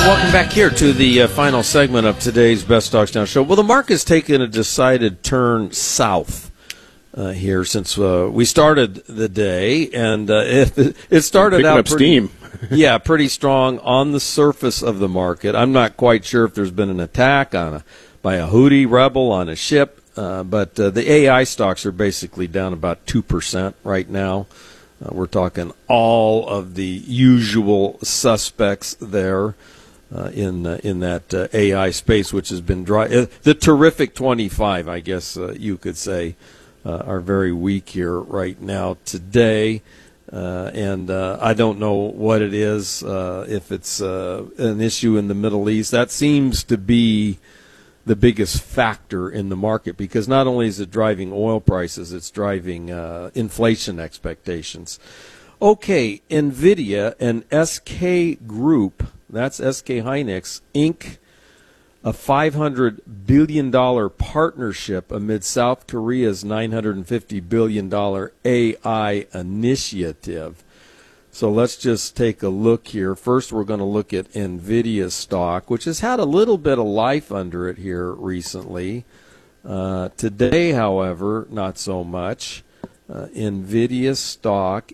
Welcome back here to the final segment of today's Best Stocks Now show. Well, the market's taken a decided turn south here since we started the day, and it started out steam. Yeah, pretty strong on the surface of the market. I'm not quite sure if there's been an attack by a Houthi rebel on a ship, but the AI stocks are basically down about 2% right now. We're talking all of the usual suspects there. In that AI space, which has been dry. The terrific 25, I guess you could say, are very weak here right now today. And I don't know what it is, if it's an issue in the Middle East. That seems to be the biggest factor in the market, because not only is it driving oil prices, it's driving inflation expectations. Okay, NVIDIA and SK Group, that's SK Hynix, Inc., a $500 billion partnership amid South Korea's $950 billion AI initiative. So let's just take a look here. First, we're going to look at NVIDIA stock, which has had a little bit of life under it here recently. Today, however, not so much. NVIDIA stock,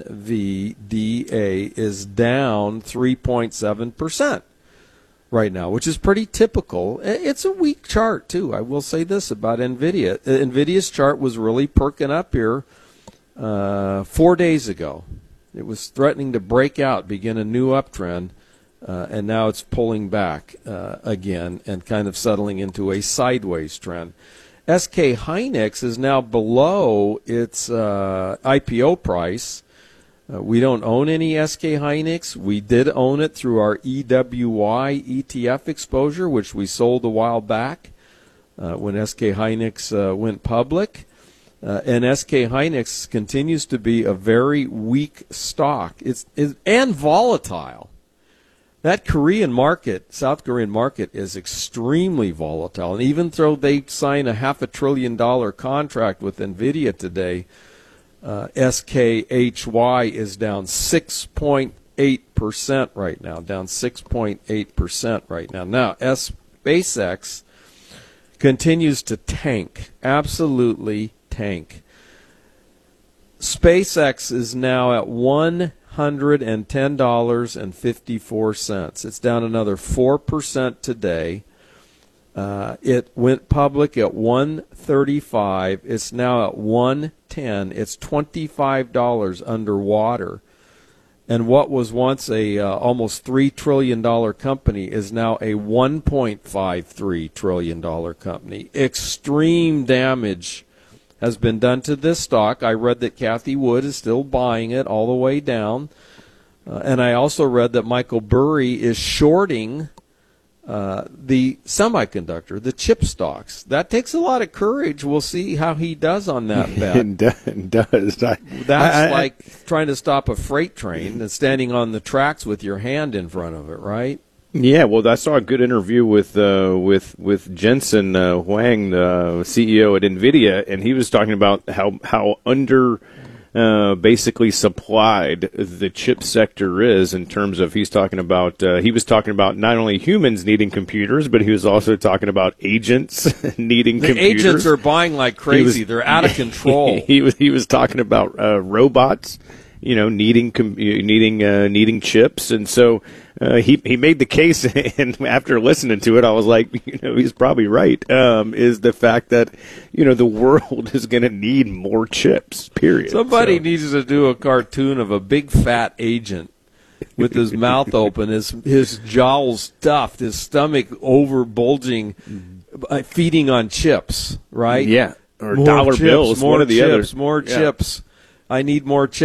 NVDA, is down 3.7% right now, which is pretty typical. It's a weak chart, too. I will say this about NVIDIA. NVIDIA's chart was really perking up here 4 days ago. It was threatening to break out, begin a new uptrend, and now it's pulling back again and kind of settling into a sideways trend. SK Hynix is now below its IPO price. We don't own any SK Hynix. We did own it through our EWY ETF exposure, which we sold a while back when SK Hynix went public. And SK Hynix continues to be a very weak stock. And volatile. That Korean market, South Korean market, is extremely volatile. And even though they sign a $500 billion contract with NVIDIA today, SKHY is down 6.8% right now, down 6.8% right now. Now, SpaceX continues to tank, absolutely tank. SpaceX is now at $110.54. It's down another 4% today. It went public at $135. It's now at $110. It's $25 underwater. And what was once a almost $3 trillion company is now a $1.53 trillion company. Extreme damage has been done to this stock. I read that Cathie Wood is still buying it all the way down. And I also read that Michael Burry is shorting the semiconductor, the chip stocks. That takes a lot of courage. We'll see how he does on that bet. It does. That's like trying to stop a freight train and standing on the tracks with your hand in front of it, right? Yeah, well, I saw a good interview with Jensen Huang, the CEO at NVIDIA, and he was talking about how under basically supplied the chip sector is in terms of he was talking about not only humans needing computers, but he was also talking about agents needing computers. The agents are buying like crazy. They're out of control. He was talking about robots, needing chips, and so he made the case. And after listening to it, I was like, he's probably right. Is the fact that the world is going to need more chips. Period. Somebody needs to do a cartoon of a big fat agent with his mouth open, his jowls stuffed, his stomach over bulging, feeding on chips. Right? Yeah, or more dollar chips, bills. More one of the chips, others. More chips. I need more chips.